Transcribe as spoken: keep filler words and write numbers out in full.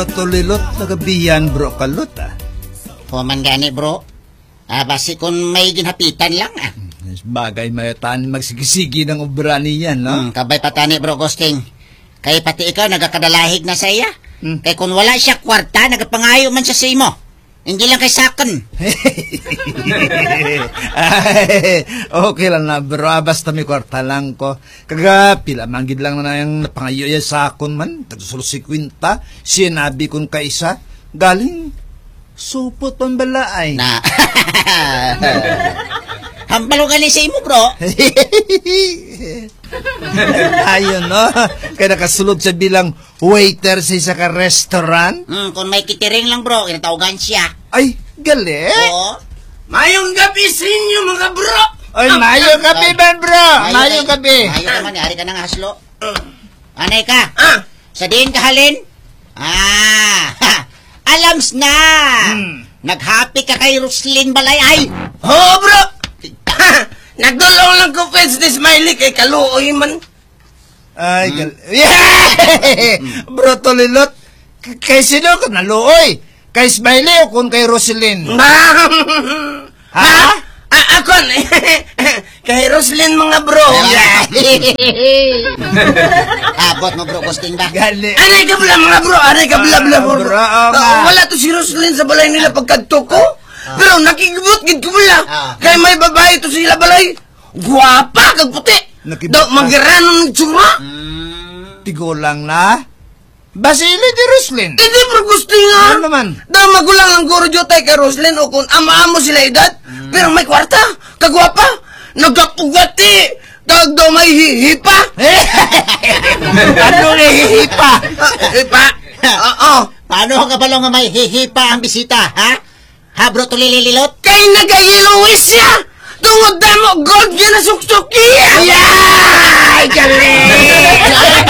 Tulilot nagabiyan bro kalot ah. Human gani bro. Ah, basi kung may ginhapitan lang ah. Bagay mayatan magsigisigi ng obra niyan, no? Hmm, kabay patani bro Ghosting. Kay pati ikaw nagakadalahig na sa iya. Hmm. Kay kung wala siya kwarta, nagapangayo man siya sa imo. Hindi lang kay saken. Okay lang na bro, basta may kwarta lang ko. Kaga pila manggid lang na yung napangayo ya sakon man. Tagsulo si Quinta, sinabi kong kaisa, galing supot pambalaay. Na. Hambalo galing sa imo bro. Ayun no, kaya nakasulod sa bilang waiter sa isa ka restaurant. Hmm, kung may kitiring lang bro, kinatawagan siya. Ay, gali? Oo. Mayong gabi sa inyo mga bro. Ay, mayong gabi man bro. Mayong gabi. Mayong naman, yari ka ng haslo. Anay ka? Ah. Sa diin ka halin? Ah, ha, alams na. Hmm. Nag-happy ka kay Roslyn Balay ay. Oo bro. Nagdulong lang ko feds ni Smiley kay kaluoy man. Ay, hmm. gal- yeah! Bro Tolilot, K- kay sino ka naluoy? Kay Smiley o kung kay Roslyn? Ha? Ah, ako kay Roslyn mga bro. Abot mo bro, Ghosting ba? Gali. Anay ka bala mga bro, anay ka bala bala bro. bro oh, uh, wala to si Roslyn sa balay nila pagkadto ko. Ah. Pero nakikibot gid ko bala. Ah. Kay may babae to sila balay. Guwapa kag puti. Daw magiranon ng tsura. Mm. Tigo lang na. Basili di Roslyn. Hindi bro gusto nga. Ano naman? Daw magulang ang guro jotay kay Roslyn o kung ama-amo sila edad. Mm. Pero may kwarta. Kagwapa. Nagapugati. Kag daw may hihipa. Ano nga hihipa? Hipa? Oo. Paano ka balong nga may hihipa ang bisita, ha? Ha, bro, tulilililot? Kay nag-iluwis siya! Tungod na mo, gold yan na suksok niya! Ay, galing!